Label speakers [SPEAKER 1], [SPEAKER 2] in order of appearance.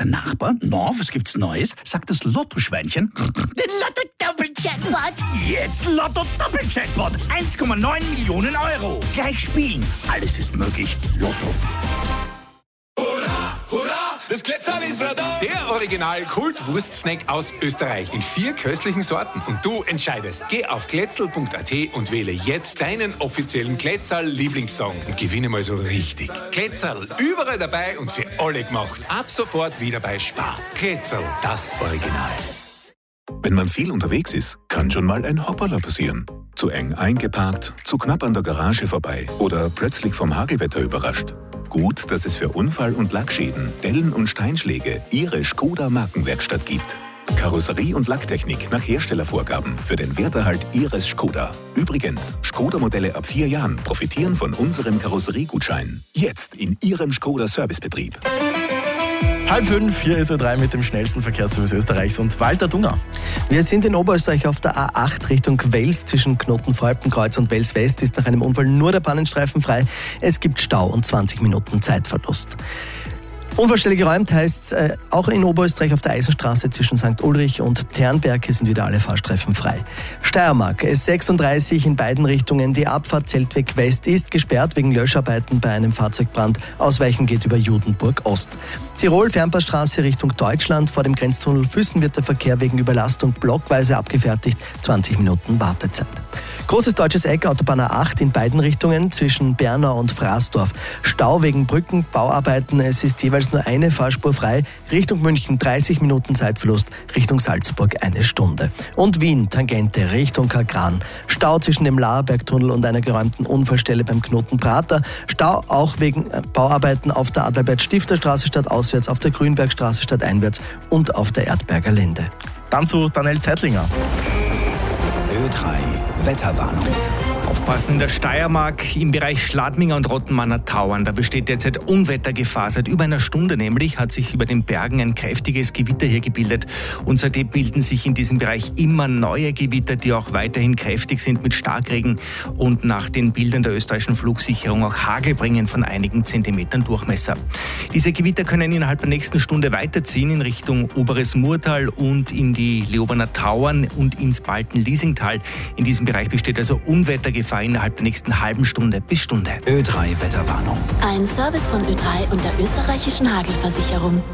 [SPEAKER 1] der Nachbar. Na, was gibt's Neues? Sagt das Lottoschweinchen.
[SPEAKER 2] Den Lotto-Doppel-Jackpot.
[SPEAKER 1] Jetzt Lotto-Doppel-Jackpot. 1,9 Millionen Euro. Gleich spielen. Alles ist möglich. Lotto.
[SPEAKER 3] Das Glätzerl ist wieder da. Der Original-Kult-Wurst-Snack aus Österreich in 4 köstlichen Sorten. Und du entscheidest. Geh auf glätzl.at und wähle jetzt deinen offiziellen Glätzerl-Lieblingssong und gewinne mal so richtig. Glätzerl, überall dabei und für alle gemacht. Ab sofort wieder bei Spar. Glätzerl, das Original.
[SPEAKER 4] Wenn man viel unterwegs ist, kann schon mal ein Hopperler passieren. Zu eng eingeparkt, zu knapp an der Garage vorbei oder plötzlich vom Hagelwetter überrascht. Gut, dass es für Unfall- und Lackschäden, Dellen und Steinschläge Ihre Škoda Markenwerkstatt gibt. Karosserie- und Lacktechnik nach Herstellervorgaben für den Werterhalt Ihres Škoda. Übrigens, Škoda-Modelle ab 4 Jahren profitieren von unserem Karosseriegutschein. Jetzt in Ihrem Škoda-Servicebetrieb.
[SPEAKER 5] 4:30, hier ist Ö3 mit dem schnellsten Verkehrsservice Österreichs und Walter Dunger.
[SPEAKER 6] Wir sind in Oberösterreich auf der A8 Richtung Wels. Zwischen Knoten-Alpenkreuz und Wels West ist nach einem Unfall nur der Pannenstreifen frei. Es gibt Stau und 20 Minuten Zeitverlust. Unfallstelle geräumt heißt auch in Oberösterreich auf der Eisenstraße zwischen St. Ulrich und Ternberg. Hier sind wieder alle Fahrstreifen frei. Steiermark, S36 in beiden Richtungen. Die Abfahrt Zeltweg West ist gesperrt wegen Löscharbeiten bei einem Fahrzeugbrand. Ausweichen geht über Judenburg Ost. Tirol, Fernpassstraße Richtung Deutschland. Vor dem Grenztunnel Füssen wird der Verkehr wegen Überlastung blockweise abgefertigt. 20 Minuten Wartezeit. Großes deutsches Eck, Autobahn A8 in beiden Richtungen zwischen Bernau und Fraßdorf. Stau wegen Brückenbauarbeiten. Es ist jeweils nur eine Fahrspur frei. Richtung München 30 Minuten Zeitverlust, Richtung Salzburg 1 Stunde. Und Wien, Tangente, Richtung Kagran. Stau zwischen dem Laerbergtunnel und einer geräumten Unfallstelle beim Knoten Prater. Stau auch wegen Bauarbeiten auf der Adalbert-Stifter-Straße stadtauswärts, auf der Grünbergstraße stadteinwärts und auf der Erdberger Linde.
[SPEAKER 5] Dann zu Daniel Zeitlinger.
[SPEAKER 7] Ö3 Wetterwarnung.
[SPEAKER 8] Aufpassen in der Steiermark im Bereich Schladminger und Rottenmanner Tauern. Da besteht derzeit Unwettergefahr. Seit über einer Stunde nämlich hat sich über den Bergen ein kräftiges Gewitter hier gebildet. Und seitdem bilden sich in diesem Bereich immer neue Gewitter, die auch weiterhin kräftig sind mit Starkregen und nach den Bildern der österreichischen Flugsicherung auch Hagel bringen von einigen Zentimetern Durchmesser. Diese Gewitter können innerhalb der nächsten Stunde weiterziehen in Richtung Oberes Murtal und in die Leoberner Tauern und ins Balten-Liesingtal. In diesem Bereich besteht also Unwettergefahr innerhalb der nächsten halben Stunde bis Stunde.
[SPEAKER 7] Ö3 Wetterwarnung.
[SPEAKER 2] Ein Service von Ö3 und der österreichischen Hagelversicherung.